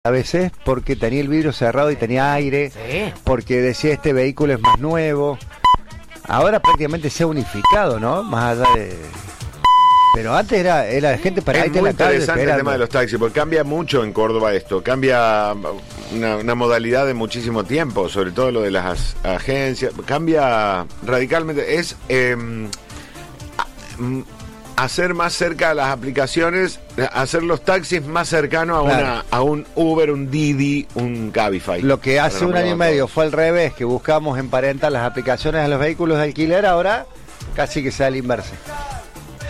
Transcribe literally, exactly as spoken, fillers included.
a veces porque tenía el vidrio cerrado y tenía aire, Sí. porque decía este vehículo es más nuevo. Ahora prácticamente se ha unificado, ¿no? Más allá de... Pero antes era, era gente para Es irte a muy la calle interesante el esperando. tema de los taxis, porque cambia mucho en Córdoba esto, cambia una, una modalidad de muchísimo tiempo, sobre todo lo de las agencias, cambia radicalmente, es eh, hacer más cerca las aplicaciones, hacer los taxis más cercanos a, Claro. una, a un Uber, un Didi, un Cabify. Lo que hace Para un año y nombrar medio todos. fue al revés, que buscamos emparentar las aplicaciones a los vehículos de alquiler, ahora casi que sea al inverso.